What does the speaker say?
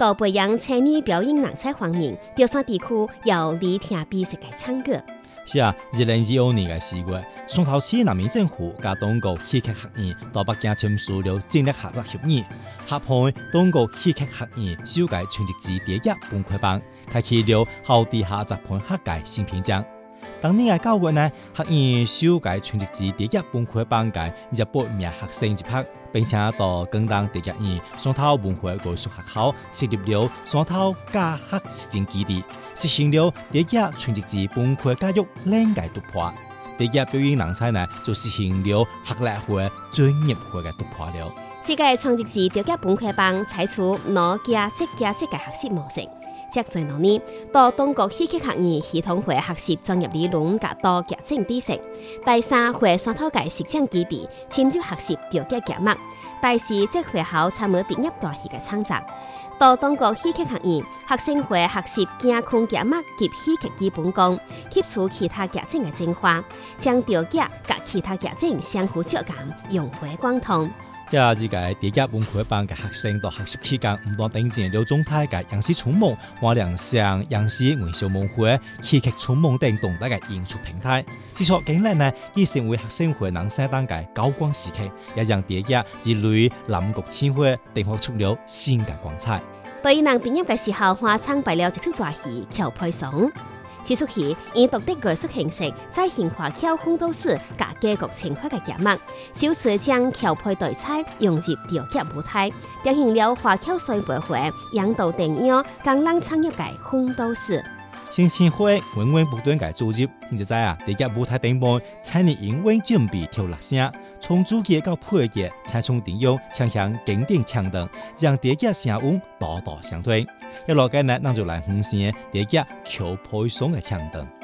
到培養青年表演人才方面，潮汕地區有嚟聽比世界唱歌。 是啊，2025年嘅4月，雙頭市人民政府加中國戲劇學院到北京簽署了戰略合作協議，合配中國戲劇學院首屆全職制第一本科班，開啟了後地下集盤學界新篇章。當年嘅9月呢，學院首屆全職制第一本科班嘅28名學生入學，並且到廣東第一院雙頭文化藝術學校設立了雙頭教學實踐基地，實行了第一全職制本科教育兩屆突破。第一表演人才呢，就實行了學歷會、專業會嘅突破了。 這個全職制第一本科班採取腦加職嘅學習模式。即在兩年，到中國戲劇學院系統會學習專業理論及多劇整知識。第三會雙頭界實踐基地深入學習調節節目。第四即會考參與畢業大戲嘅創作。到中國戲劇學院，學生會學習架空節目及戲劇基本功，吸取其他劇整嘅精華，將調節及其他劇整相互切換，融會貫通。 呢個第一本科班嘅學生到學習期間，唔但頂尖了中泰嘅央視春夢、華良上央視元宵夢會、戲劇春夢等動態嘅演出平台。至少近年呢，已成為學生會人生當嘅高光時期，也讓第一之類南國千會定發出了新嘅光彩。 對於人畢業嘅時候，華唱擺了一出大戲《轎配松》。這出戲以獨特藝術形式，再現華僑奮鬥史及家國情懷嘅節目，首次將轎配對菜融入調節舞台，表現了華僑水培會引導電影江南產業嘅奮鬥史。 新鮮會源源不斷嘅注入，現在啊，第一舞台頂部青年英文準備跳落聲，從主角到配角，採用電用槍響經典唱燈，讓第一聲韻多多相對。一落街呢，咱就來分析第一轎配松嘅唱燈。